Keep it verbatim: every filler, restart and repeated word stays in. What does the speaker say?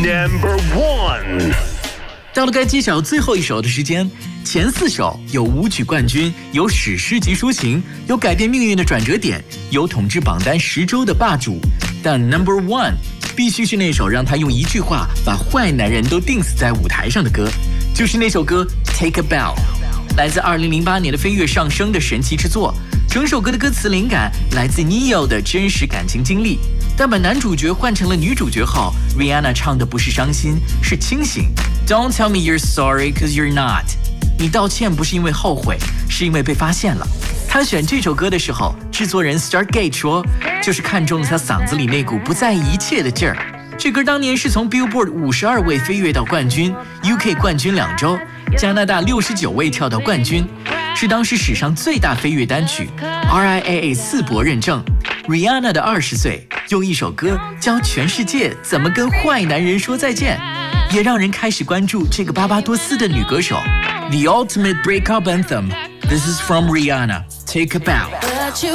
Number one。 到了该揭晓最后一首的时间，前四首有舞曲冠军，有史诗级抒情，有改变命运的转折点，有统治榜单十周的霸主。但 Number One 必须是那首让他用一句话把坏男人都钉死在舞台上的歌，就是那首歌 Take a Bow， 来自二零零八年的飞跃上升的神奇之作。整首歌的歌词灵感来自 Neo 的真实感情经历，但把男主角换成了女主角后 Rihanna 唱的不是伤心，是清醒。 Don't tell me you're sorry cause you're not， 你道歉不是因为后悔，是因为被发现了。他选这首歌的时候，制作人 Stargate 说，就是看中了他嗓子里那股不在意一切的劲儿。这歌当年是从 Billboard 五十二位飞跃到冠军， U K 冠军两周，加拿大六十九位跳到冠军，是当时史上最大飞跃单曲 R I A A 四博认证。 Rihanna 的二十岁用一首歌教全世界怎么跟坏男人说再见，也让人开始关注这个巴巴多斯的女歌手。 The ultimate breakup anthem， This is from Rihanna， Take a Bow。